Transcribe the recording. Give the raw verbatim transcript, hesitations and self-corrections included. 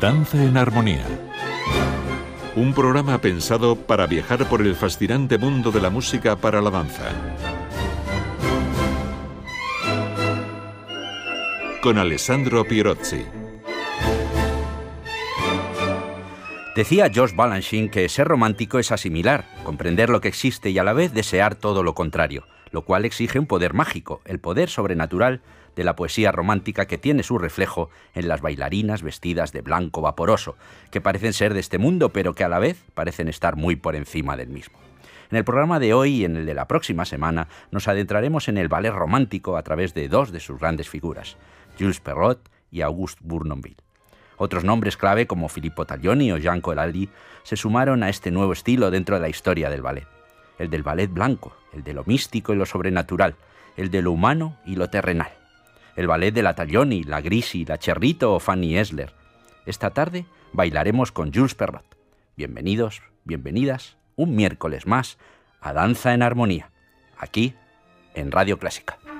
Danza en Armonía. Un programa pensado para viajar por el fascinante mundo de la música para la danza. Con Alessandro Pierozzi. Decía George Balanchine que ser romántico es asimilar, comprender lo que existe y a la vez desear todo lo contrario, lo cual exige un poder mágico, el poder sobrenatural de la poesía romántica que tiene su reflejo en las bailarinas vestidas de blanco vaporoso, que parecen ser de este mundo, pero que a la vez parecen estar muy por encima del mismo. En el programa de hoy y en el de la próxima semana nos adentraremos en el ballet romántico a través de dos de sus grandes figuras, Jules Perrot y Auguste Bournonville. Otros nombres clave como Filippo Taglioni o Jean Colali se sumaron a este nuevo estilo dentro de la historia del ballet. El del ballet blanco, el de lo místico y lo sobrenatural, el de lo humano y lo terrenal. El ballet de la Taglioni, la Grisi, la Cerrito o Fanny Esler. Esta tarde bailaremos con Jules Perrot. Bienvenidos, bienvenidas, un miércoles más a Danza en Armonía, aquí en Radio Clásica.